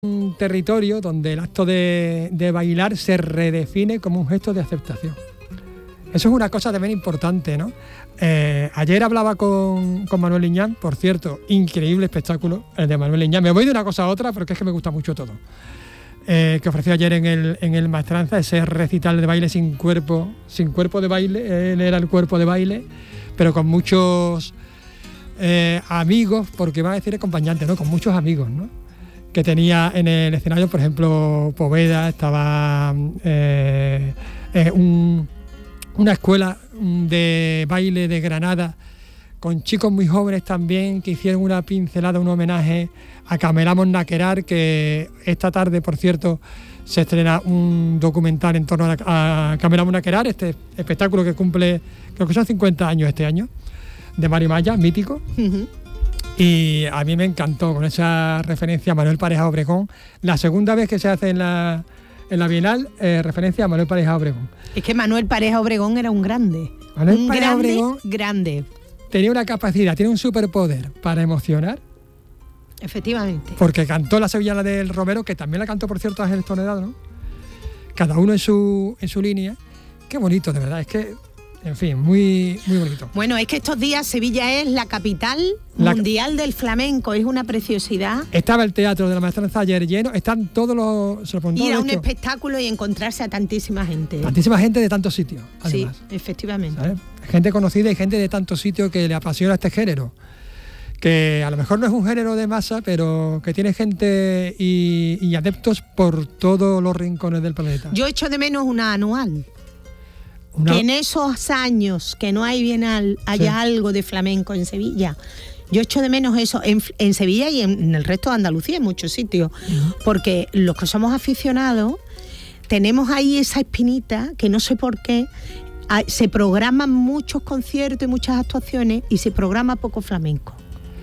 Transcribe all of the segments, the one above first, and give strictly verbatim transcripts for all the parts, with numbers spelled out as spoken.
un territorio donde el acto de, de bailar se redefine como un gesto de aceptación. Eso es una cosa también importante, ¿no? Eh, ayer hablaba con, con Manuel Liñán, por cierto, increíble espectáculo el de Manuel Liñán. Me voy de una cosa a otra porque es que me gusta mucho todo. Eh, que ofreció ayer en el, en el Maestranza, ese recital de baile sin cuerpo, sin cuerpo de baile, él era el cuerpo de baile, pero con muchos eh, amigos, porque va a decir acompañantes, ¿no? Con muchos amigos, ¿no? Que tenía en el escenario, por ejemplo, Poveda, estaba eh, eh, un, una escuela de baile de Granada, con chicos muy jóvenes también, que hicieron una pincelada, un homenaje a Camelamos Naquerar, que esta tarde, por cierto, se estrena un documental en torno a, a Camelamos Naquerar, este espectáculo que cumple, creo que son cincuenta años este año, de Mari Maya, mítico. Uh-huh. Y a mí me encantó con esa referencia a Manuel Pareja Obregón. La segunda vez que se hace en la, en la Bienal, eh, referencia a Manuel Pareja Obregón. Es que Manuel Pareja Obregón era un grande. Manuel un Pareja grande, Obregón grande. Tenía una capacidad, tiene un superpoder para emocionar. Efectivamente. Porque cantó la sevillana del Romero, que también la cantó, por cierto, Ángeles Toledano, ¿no? Cada uno en su, en su línea. Qué bonito, de verdad. Es que, en fin, muy, muy bonito. Bueno, es que estos días Sevilla es la capital la, mundial del flamenco, es una preciosidad. Estaba el Teatro de la Maestranza ayer lleno, están todos los... Se lo Ir a un hecho. espectáculo y encontrarse a tantísima gente. Tantísima gente de tantos sitios, además. Sí, efectivamente. ¿Sabes? Gente conocida y gente de tantos sitios que le apasiona este género. Que a lo mejor no es un género de masa, pero que tiene gente y, y adeptos por todos los rincones del planeta. Yo echo de menos una anual. Una... Que en esos años que no hay bienal haya sí. algo de flamenco en Sevilla. Yo echo de menos eso en, en Sevilla y en, en el resto de Andalucía, en muchos sitios. Uh-huh. Porque los que somos aficionados tenemos ahí esa espinita que no sé por qué hay, se programan muchos conciertos y muchas actuaciones y se programa poco flamenco.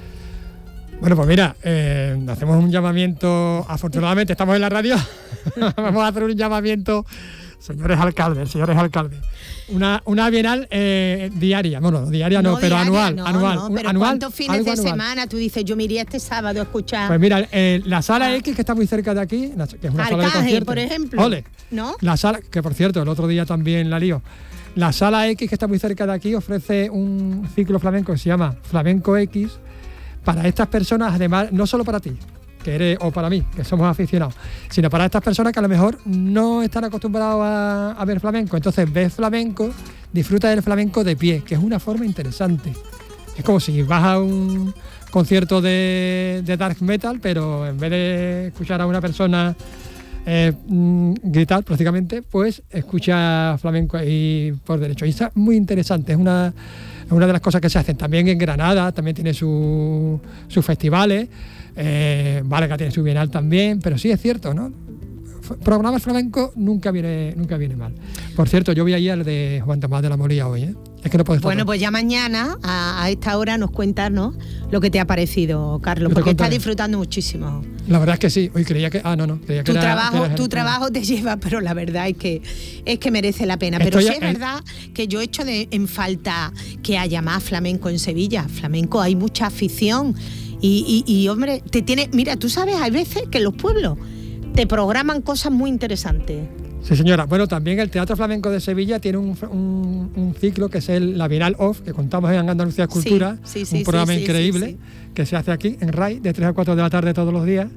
Bueno, pues mira, eh, hacemos un llamamiento, afortunadamente estamos en la radio, vamos a hacer un llamamiento, señores alcaldes, señores alcaldes, una, una bienal eh, diaria, bueno, diaria no, no pero diaria, anual, no, anual, no, pero anual. ¿Cuántos fines de anual. semana tú dices, yo me iría este sábado a escuchar? Pues mira, eh, la Sala X, que está muy cerca de aquí, que es una Arcaje, sala de conciertos, por ejemplo, ole, ¿no? La sala, que por cierto, el otro día también la lío, la Sala X, que está muy cerca de aquí, ofrece un ciclo flamenco que se llama Flamenco X, para estas personas, además, no solo para ti, que eres, o para mí, que somos aficionados, sino para estas personas que a lo mejor no están acostumbrados a, a ver flamenco. Entonces ves flamenco, disfruta del flamenco de pie, que es una forma interesante. Es como si vas a un concierto de, de dark metal, pero en vez de escuchar a una persona eh, gritar prácticamente, pues escucha flamenco ahí por derecho. Y está muy interesante, es una... Es una de las cosas que se hacen. También en Granada, también tiene su, sus festivales. Eh, Málaga tiene su bienal también, pero sí es cierto, ¿no? Programar flamenco nunca viene, nunca viene mal. Por cierto, yo voy a ir al de Juan Tomás de la Molía hoy, ¿eh? Es que no puedo estar. Bueno, pues ya mañana, a, a esta hora, nos cuentas, ¿no?, lo que te ha parecido, Carlos, porque estás disfrutando muchísimo. La verdad es que sí. Hoy creía que... Ah, no, no. Creía que tu era, trabajo, que era tu trabajo te lleva, pero la verdad es que es que merece la pena. Pero Estoy sí es el... verdad que yo echo de, en falta que haya más flamenco en Sevilla. Flamenco, hay mucha afición. Y, y, y hombre, te tiene... Mira, tú sabes, hay veces que los pueblos te programan cosas muy interesantes. Sí, señora. Bueno, también el Teatro Flamenco de Sevilla tiene un, un, un ciclo que es el, la Bienal Off, que contamos en Andalucía Cultura, sí, sí, sí, un programa sí, increíble sí, sí. que se hace aquí en R A I de tres a cuatro de la tarde todos los días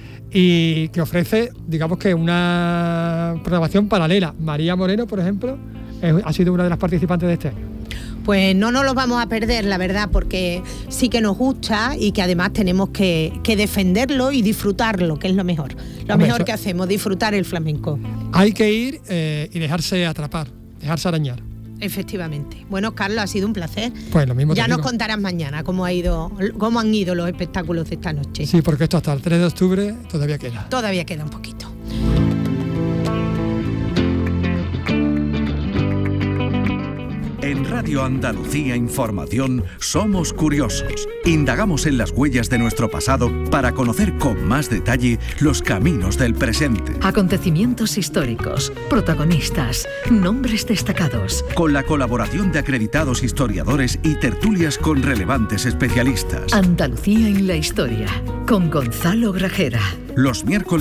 y que ofrece, digamos que una programación paralela. María Moreno, por ejemplo, es, ha sido una de las participantes de este año. Pues no nos los vamos a perder, la verdad, porque sí que nos gusta y que además tenemos que, que defenderlo y disfrutarlo, que es lo mejor. Lo Hombre, mejor eso... que hacemos, disfrutar el flamenco. Hay que ir eh, y dejarse atrapar, dejarse arañar. Efectivamente. Bueno, Carlos, ha sido un placer. Pues lo mismo. Ya nos digo. contarás mañana cómo ha ido, cómo han ido los espectáculos de esta noche. Sí, porque esto hasta el tres de octubre todavía queda. Todavía queda un poquito. En Radio Andalucía Información somos curiosos. Indagamos en las huellas de nuestro pasado para conocer con más detalle los caminos del presente. Acontecimientos históricos, protagonistas, nombres destacados. Con la colaboración de acreditados historiadores y tertulias con relevantes especialistas. Andalucía en la historia, con Gonzalo Grajera. Los miércoles